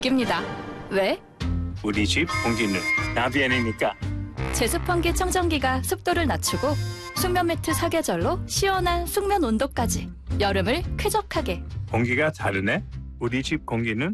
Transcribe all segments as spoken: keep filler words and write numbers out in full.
입니다. 왜? 우리 집 공기는 나비 아니니까. 제습환기 청정기가 습도를 낮추고 숙면 매트 사계절로 시원한 숙면 온도까지 여름을 쾌적하게. 공기가 다르네. 우리 집 공기는.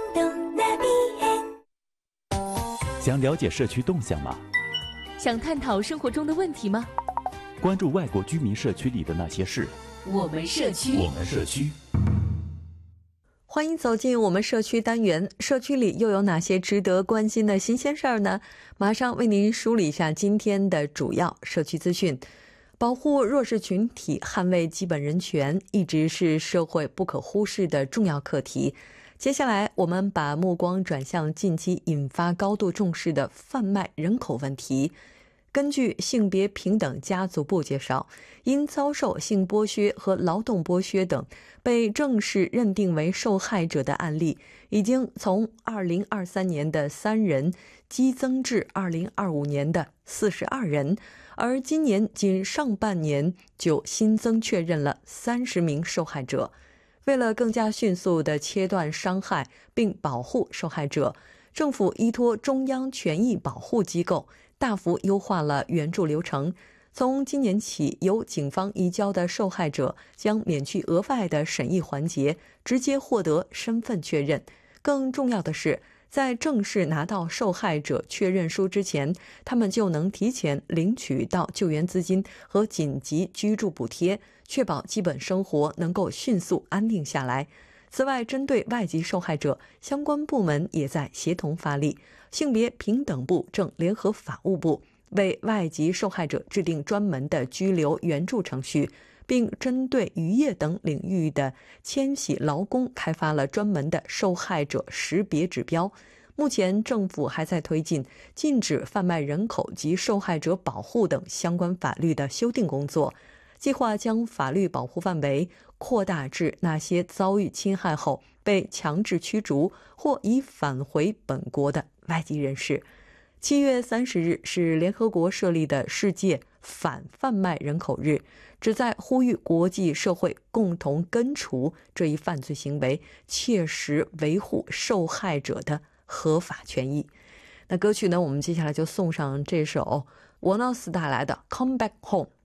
想了解社区动向吗？ 想探讨生活中的问题吗？ 关注外国居民社区里的那些事。 我们社区， 我们社区。 欢迎走进我们社区单元，社区里又有哪些值得关心的新鲜事儿呢？马上为您梳理一下今天的主要社区资讯。保护弱势群体、捍卫基本人权，一直是社会不可忽视的重要课题。接下来，我们把目光转向近期引发高度重视的贩卖人口问题。根据性别平等家族部介绍，因遭受性剥削和劳动剥削等被正式认定为受害者的案例，已经从二零二三年的三人激增至二零二五年的四十二人，而今年仅上半年就新增确认了三十名受害者。为了更加迅速地切断伤害并保护受害者，政府依托中央权益保护机构，大幅优化了援助流程。从今年起，由警方移交的受害者将免去额外的审议环节，直接获得身份确认。更重要的是，在正式拿到受害者确认书之前，他们就能提前领取到救援资金和紧急居住补贴，确保基本生活能够迅速安定下来。此外，针对外籍受害者，相关部门也在协同发力。性别平等部正联合法务部为外籍受害者制定专门的居留援助程序，并针对渔业等领域的迁徙劳工开发了专门的受害者识别指标。目前，政府还在推进禁止贩卖人口及受害者保护等相关法律的修订工作，计划将法律保护范围扩大至那些遭遇侵害后被强制驱逐或已返回本国的外籍人士。七月三十日是联合国设立的世界反贩卖人口日，旨在呼吁国际社会共同根除这一犯罪行为，切实维护受害者的合法权益。那歌曲呢，我们接下来就送上这首沃诺斯带来的《Come Back Home》。